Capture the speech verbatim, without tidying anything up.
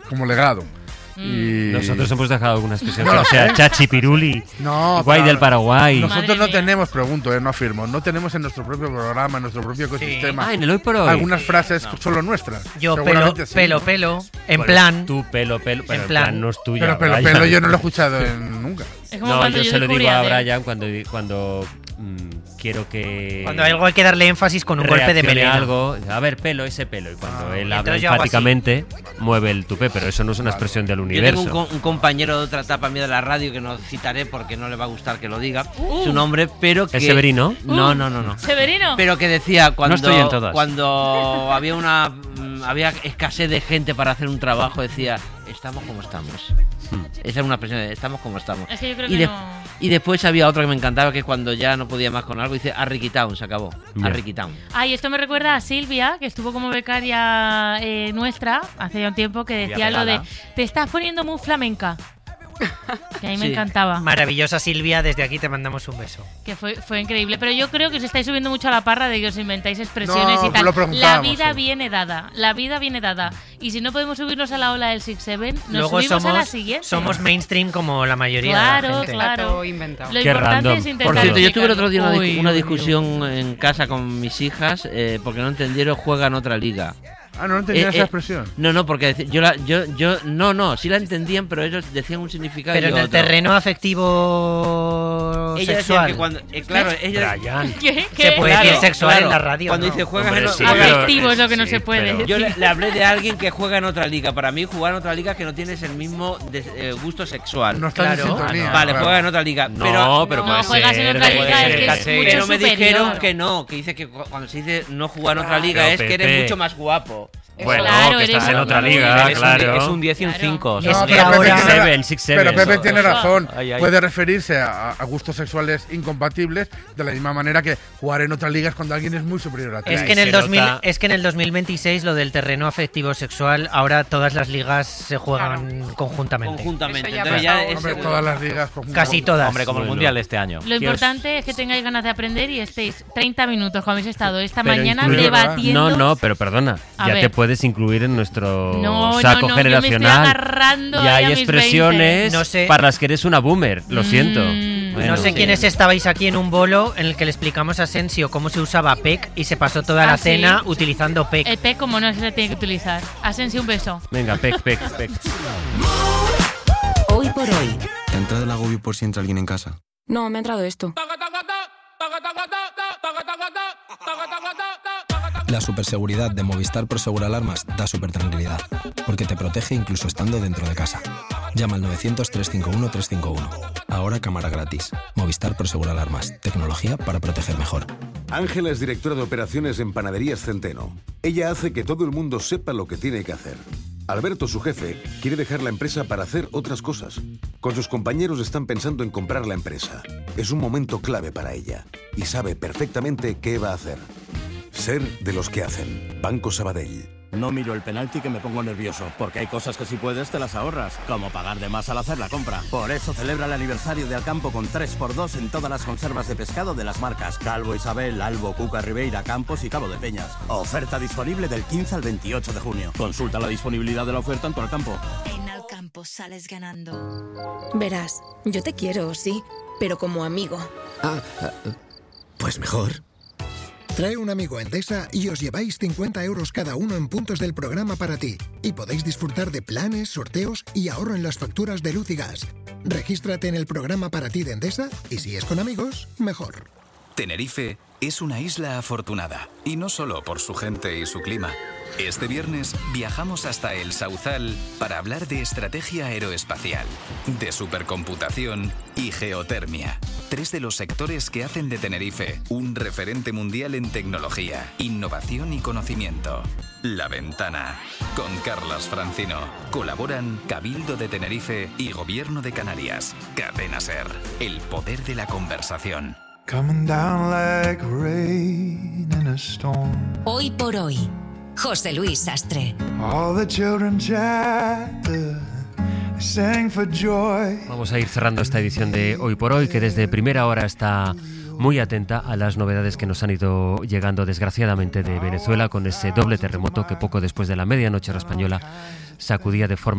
como legado. Y... Nosotros hemos dejado alguna expresión No, que no sea ¿eh? Chachi Piruli, No, Guay claro. del Paraguay. Nosotros Madre no mía. tenemos, pregunto, eh, no afirmo, no tenemos en nuestro propio programa, en nuestro propio ecosistema, Ah, en el Hoy por Hoy. algunas frases solo nuestras. Yo pelo, Seguramente sí. pelo, pelo, en Bueno, plan... Tú, pelo, pelo, pero en plan. plan, no es tuya. Pero pelo, Brian. pelo yo no lo he escuchado en, nunca. Es como No, cuando yo yo se lo descubrí digo a Adele. Brian cuando, cuando mm, quiero que... Cuando algo hay que darle énfasis con un golpe de reaccione melena. algo, a ver, pelo, ese pelo. Y cuando Ah, él y habla entonces yo hago enfáticamente, mueve el tupé, pero eso no es una expresión del Yo tengo universo. un, co- un compañero de otra etapa mía de la radio que no citaré porque no le va a gustar que lo diga Uh. su nombre, pero que... ¿Es Severino? No, no, no, no. ¿Severino? Pero que decía cuando, estoy en todas. cuando había una mm, había escasez de gente para hacer un trabajo, decía, estamos como estamos. Esa era una expresión de estamos como estamos. Es que yo creo y, que de- no... y después había otro que me encantaba, que cuando ya no podía más con algo, dice Arriquitown, se acabó. Ya. Arriquitown. Ay, esto me recuerda a Silvia, que estuvo como becaria eh, nuestra hace ya un tiempo, que decía Silvia lo de Pegada. te estás poniendo muy flamenca. Que a mí me Sí. encantaba. Maravillosa Silvia, desde aquí te mandamos un beso. Que fue, fue increíble. Pero yo creo que os estáis subiendo mucho a la parra de que os inventáis expresiones No, y tal. lo La preguntábamos, vida sí. viene dada. La vida viene dada. Y si no podemos subirnos a la ola del Six Seven, nos Luego subimos somos, a la siguiente. somos mainstream como la mayoría Claro, de la gente. claro. Todo inventado. Lo Qué importante random. es intentar Por cierto, yo tuve el otro día una, dis- Uy, una uy, discusión en casa con mis hijas eh, porque no entendieron juegan otra liga. Ah, no entendía Eh, esa eh, expresión. No, no, porque deci- yo, la, yo, yo, no, no, sí la entendían, pero ellos decían un significado. Pero y en el otro. terreno afectivo Ella decía sexual. que cuando, eh, claro, ella, Brian. ¿Qué? Se ¿Qué? puede Claro, decir sexual claro. en la radio. Cuando ¿no? dice juegas Hombre, en o- sí, juegas- pero- Afectivo es lo que no sí, se puede. pero- Yo le, le hablé de alguien que juega en otra liga. Para mí, jugar en otra liga es que no tienes el mismo de- eh, gusto sexual. No estás Claro. en sintonía. Ah, no. Vale, claro. juega en otra liga. No, pero pero No, puede juegas en ser, otra puede liga, ser. es que es caché. mucho Pero me superior. dijeron que no, que dice que cu- cuando se dice no jugar en otra liga Pero, es que eres Pepe. mucho más guapo. Bueno, Claro, que eres estás en un- otra muy liga, bien. Es un- claro. Es un diez y un Claro. cinco. Es No, que pero Pepe ahora- tiene, Seven, ra- six, seven. pero Pepe Eso, tiene eso. razón. Ay, ay. Puede referirse a, a gustos sexuales incompatibles de la misma manera que jugar en otras ligas cuando alguien es muy superior a ti. Es Ahí que, en se el dos mil, nota. es que en el dos mil veintiséis lo del terreno afectivo sexual, ahora todas las ligas se juegan conjuntamente. Conjuntamente. Eso ya Entonces ha ya pasado. es Hombre, seguro. todas las ligas. conjuntas. Casi todas. Hombre, como el Bueno. mundial de este año. Lo importante es que tengáis ganas de aprender y estéis treinta minutos, como habéis estado esta Pero mañana, incluye- debatiendo. No, no, pero perdona. A ya ver. te puedes incluir en nuestro No, no, saco no, yo me estoy generacional. agarrando y ahí hay a mis expresiones veinte. No sé. para las que eres una boomer. Lo siento. Mm. Bueno, no sé sí. quiénes estabais aquí en un bolo en el que le explicamos a Asensio cómo se usaba P E C y se pasó toda Ah, la ¿sí? cena utilizando P E C. El P, como no se le tiene que utilizar. Asensio, un beso. Venga, pec, pec, pec. Hoy por hoy. ¿Te ha entrado el agobio por si entra alguien en casa? No, me ha entrado esto. La superseguridad de Movistar Prosegur Alarmas da super tranquilidad, porque te protege incluso estando dentro de casa. Llama al novecientos, trescientos cincuenta y uno, trescientos cincuenta y uno. Ahora cámara gratis. Movistar Prosegur Alarmas. Tecnología para proteger mejor. Ángela es directora de operaciones en Panaderías Centeno. Ella hace que todo el mundo sepa lo que tiene que hacer. Alberto, su jefe, quiere dejar la empresa para hacer otras cosas. Con sus compañeros están pensando en comprar la empresa. Es un momento clave para ella y sabe perfectamente qué va a hacer. Ser de los que hacen. Banco Sabadell. No miro el penalti que me pongo nervioso, porque hay cosas que si puedes te las ahorras, como pagar de más al hacer la compra. Por eso celebra el aniversario de Alcampo con tres por dos en todas las conservas de pescado de las marcas Calvo Isabel, Albo, Cuca, Ribeira, Campos y Cabo de Peñas. Oferta disponible del quince al veintiocho de junio. Consulta la disponibilidad de la oferta en tu Alcampo. En Alcampo sales ganando. Verás, yo te quiero, sí, pero como amigo. Ah, pues mejor. Trae un amigo a Endesa y os lleváis cincuenta euros cada uno en puntos del programa para ti. Y podéis disfrutar de planes, sorteos y ahorro en las facturas de luz y gas. Regístrate en el programa para ti de Endesa y si es con amigos, mejor. Tenerife es una isla afortunada, y no solo por su gente y su clima. Este viernes viajamos hasta el Sauzal para hablar de estrategia aeroespacial, de supercomputación y geotermia. Tres de los sectores que hacen de Tenerife un referente mundial en tecnología, innovación y conocimiento. La Ventana, con Carlas Francino. Colaboran Cabildo de Tenerife y Gobierno de Canarias. Cadena Ser, el poder de la conversación. Hoy por hoy. José Luis Sastre. Vamos a ir cerrando esta edición de Hoy por Hoy, que desde primera hora está muy atenta a las novedades que nos han ido llegando desgraciadamente de Venezuela, con ese doble terremoto que poco después de la medianoche hora española sacudía de forma